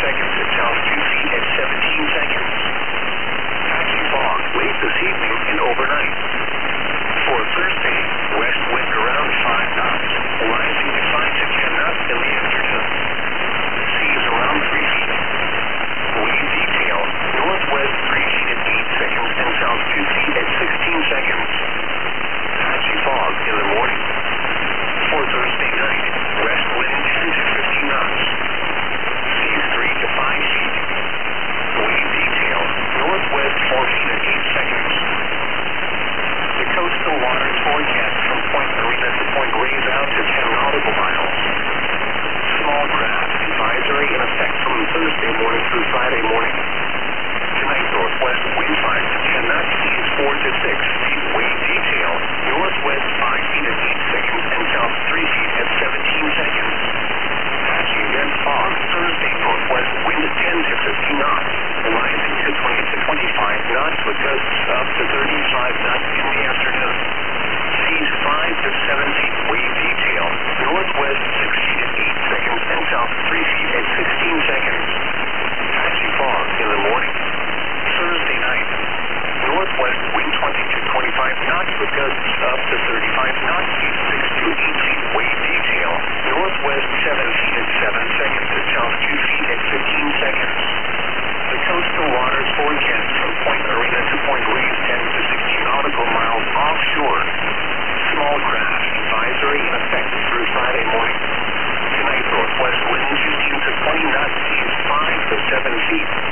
seconds at south 2 feet at 17 seconds. Patchy fog late this evening and overnight. For Thursday, west wind around 5 knots, rising to 5 to 10 knots in the afternoon. Seas around 3 feet. Wave detail, northwest 3 feet at 8 seconds and south 2 feet at 16 seconds. Patchy fog in the morning. For Thursday night, west wind 10 to 15 knots. Seas 3 to 5 feet. Wave detail, northwest 4 feet at 8 seconds. The coastal waters forecast from Point Marina to Point Reyes out to 10 nautical miles. Small craft advisory in effect from Thursday morning through Friday morning. Tonight, northwest wind 5 to 10 knots, seas 4 to 6 feet. Wave detail, northwest 5 feet at 8 seconds and south 3 feet at 17 seconds. Patchy dense fog, Thursday, northwest wind 10 to 15 knots, rising to 20 to 25 knots with gusts up to 35 knots in the afternoon. Seas 5 to 7 feet. Wave detail, northwest 6 feet at 8 seconds and south 3 feet at 16 seconds. Patchy fog in the morning. Thursday night, northwest wind 20 to 25 knots with gusts up to 35 knots, seas 6 to 8 feet. Wave detail, northwest 7 feet at 7 seconds and south 2 feet at 15 seconds. The coastal waters forecast from Point Marina to Point Reyes 10 to 16 nautical miles offshore. Small craft advisory in effect through Friday morning. Tonight, northwest wind 15 to 20 knots, seas 5 to 7 feet.